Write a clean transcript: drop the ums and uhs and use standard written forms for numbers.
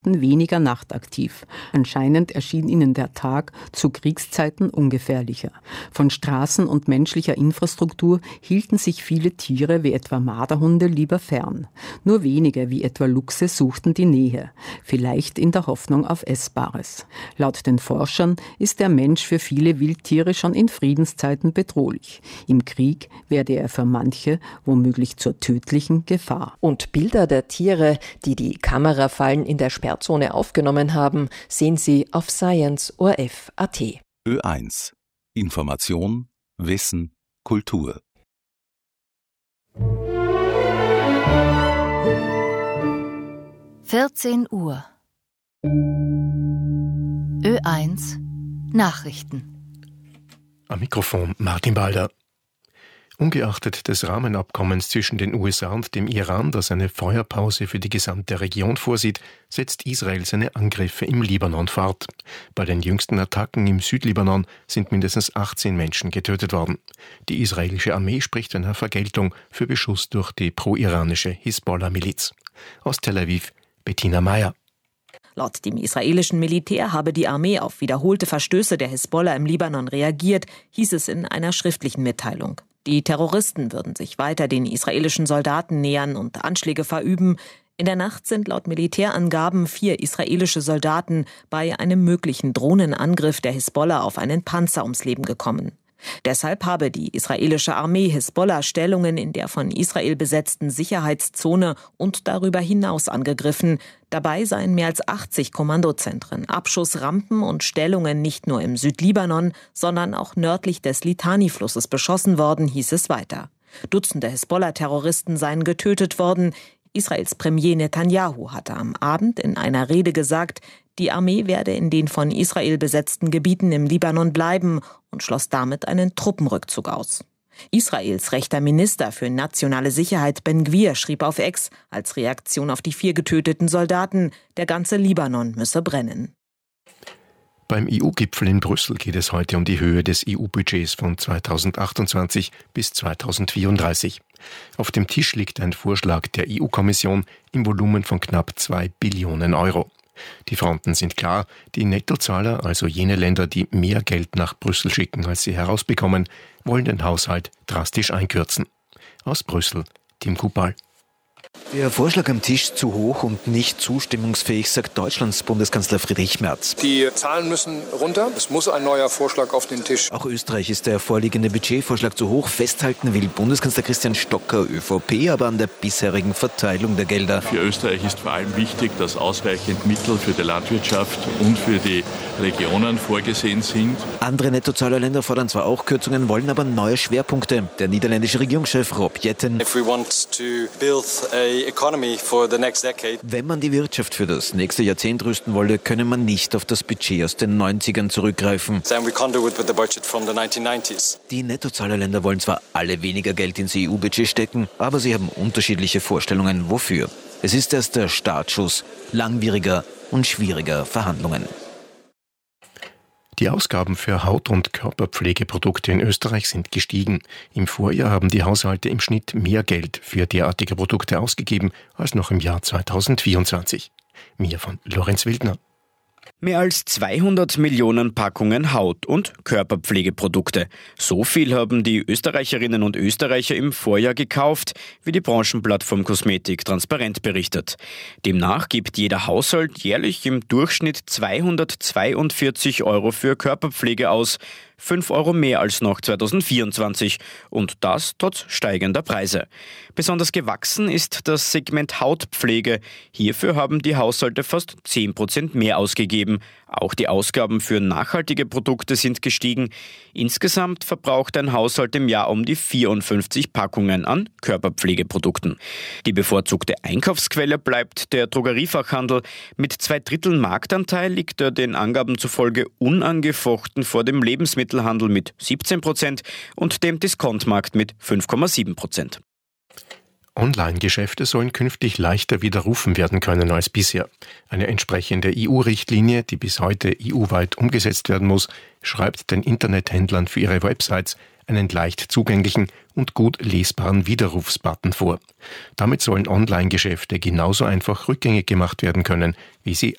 weniger nachtaktiv. Anscheinend erschien ihnen der Tag zu Kriegszeiten ungefährlicher. Von Straßen und menschlicher Infrastruktur hielten sich viele Tiere wie etwa Marderhunde lieber fern. Nur wenige wie etwa Luchse suchten die Nähe, vielleicht in der Hoffnung auf Essbares. Laut den Forschern ist der Mensch für viele Wildtiere schon in Friedenszeiten bedrohlich. Im Krieg werde er für manche womöglich zur tödlichen Gefahr. Und Bilder der Tiere, die die Kamerafallen in der Sperrzone aufgenommen haben, sehen Sie auf science.orf.at. Ö1. Information, Wissen, Kultur. (14 Uhr) Ö1 Nachrichten. Am Mikrofon Martin Balder. Ungeachtet des Rahmenabkommens zwischen den USA und dem Iran, das eine Feuerpause für die gesamte Region vorsieht, setzt Israel seine Angriffe im Libanon fort. Bei den jüngsten Attacken im Südlibanon sind mindestens 18 Menschen getötet worden. Die israelische Armee spricht einer Vergeltung für Beschuss durch die pro-iranische Hisbollah-Miliz. Aus Tel Aviv, Bettina Meyer. Laut dem israelischen Militär habe die Armee auf wiederholte Verstöße der Hisbollah im Libanon reagiert, hieß es in einer schriftlichen Mitteilung. Die Terroristen würden sich weiter den israelischen Soldaten nähern und Anschläge verüben. In der Nacht sind laut Militärangaben 4 israelische Soldaten bei einem möglichen Drohnenangriff der Hisbollah auf einen Panzer ums Leben gekommen. Deshalb habe die israelische Armee Hisbollah-Stellungen in der von Israel besetzten Sicherheitszone und darüber hinaus angegriffen. Dabei seien mehr als 80 Kommandozentren, Abschussrampen und Stellungen nicht nur im Südlibanon, sondern auch nördlich des Litani-Flusses beschossen worden, hieß es weiter. Dutzende Hisbollah-Terroristen seien getötet worden. Israels Premier Netanyahu hatte am Abend in einer Rede gesagt, die Armee werde in den von Israel besetzten Gebieten im Libanon bleiben und schloss damit einen Truppenrückzug aus. Israels rechter Minister für nationale Sicherheit Ben Gvir schrieb auf X als Reaktion auf die 4 getöteten Soldaten, der ganze Libanon müsse brennen. Beim EU-Gipfel in Brüssel geht es heute um die Höhe des EU-Budgets von 2028 bis 2034. Auf dem Tisch liegt ein Vorschlag der EU-Kommission im Volumen von knapp 2 Billionen Euro. Die Fronten sind klar, die Nettozahler, also jene Länder, die mehr Geld nach Brüssel schicken, als sie herausbekommen, wollen den Haushalt drastisch einkürzen. Aus Brüssel, Tim Kupal. Der Vorschlag am Tisch zu hoch und nicht zustimmungsfähig, sagt Deutschlands Bundeskanzler Friedrich Merz. Die Zahlen müssen runter. Es muss ein neuer Vorschlag auf den Tisch. Auch Österreich ist der vorliegende Budgetvorschlag zu hoch. Festhalten will Bundeskanzler Christian Stocker, ÖVP, aber an der bisherigen Verteilung der Gelder. Für Österreich ist vor allem wichtig, dass ausreichend Mittel für die Landwirtschaft und für die Regionen vorgesehen sind. Andere Nettozahlerländer fordern zwar auch Kürzungen, wollen aber neue Schwerpunkte. Der niederländische Regierungschef Rob Jetten. Wenn man die Wirtschaft für das nächste Jahrzehnt rüsten wolle, könne man nicht auf das Budget aus den 90ern zurückgreifen. Die Nettozahlerländer wollen zwar alle weniger Geld ins EU-Budget stecken, aber sie haben unterschiedliche Vorstellungen, wofür. Es ist erst der Startschuss langwieriger und schwieriger Verhandlungen. Die Ausgaben für Haut- und Körperpflegeprodukte in Österreich sind gestiegen. Im Vorjahr haben die Haushalte im Schnitt mehr Geld für derartige Produkte ausgegeben als noch im Jahr 2024. Mehr von Lorenz Wildner. Mehr als 200 Millionen Packungen Haut- und Körperpflegeprodukte. So viel haben die Österreicherinnen und Österreicher im Vorjahr gekauft, wie die Branchenplattform Kosmetik transparent berichtet. Demnach gibt jeder Haushalt jährlich im Durchschnitt 242 € für Körperpflege aus, 5 € mehr als noch 2024 und das trotz steigender Preise. Besonders gewachsen ist das Segment Hautpflege. Hierfür haben die Haushalte fast 10% mehr ausgegeben. Auch die Ausgaben für nachhaltige Produkte sind gestiegen. Insgesamt verbraucht ein Haushalt im Jahr um die 54 Packungen an Körperpflegeprodukten. Die bevorzugte Einkaufsquelle bleibt der Drogeriefachhandel. Mit 2/3 Marktanteil liegt er den Angaben zufolge unangefochten vor dem Lebensmittelhandel mit 17% und dem Diskontmarkt mit 5,7%. Online-Geschäfte sollen künftig leichter widerrufen werden können als bisher. Eine entsprechende EU-Richtlinie, die bis heute EU-weit umgesetzt werden muss, schreibt den Internethändlern für ihre Websites einen leicht zugänglichen und gut lesbaren Widerrufsbutton vor. Damit sollen Online-Geschäfte genauso einfach rückgängig gemacht werden können, wie sie